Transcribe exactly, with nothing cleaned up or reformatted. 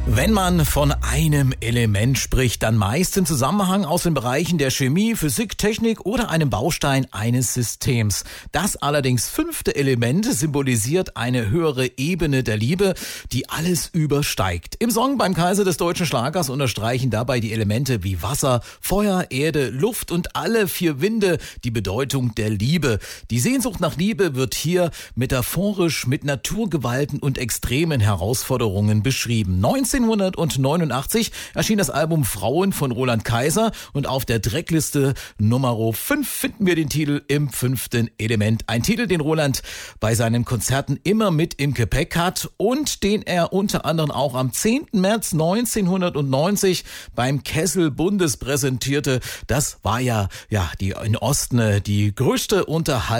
Wenn man von einem Element spricht, dann meist im Zusammenhang aus den Bereichen der Chemie, Physik, Technik oder einem Baustein eines Systems. Das allerdings fünfte Element symbolisiert eine höhere Ebene der Liebe, die alles übersteigt. Im Song Beim Kaiser des deutschen Schlagers unterstreichen dabei die Elemente wie Wasser, Feuer, Erde, Luft und alle vier Winde die Bedeutung der Liebe. Die Sehnsucht nach Liebe wird hier metaphorisch mit Naturgewalten und extremen Herausforderungen beschrieben. neunzehnhundertneunundachtzig erschien das Album Frauen von Roland Kaiser und auf der Trackliste Nummer fünf finden wir den Titel Im fünften Element. Ein Titel, den Roland bei seinen Konzerten immer mit im Gepäck hat und den er unter anderem auch am zehnten März neunzehnhundertneunzig beim Kessel Bundes präsentierte. Das war ja, ja, die in Osten die größte Unterhaltung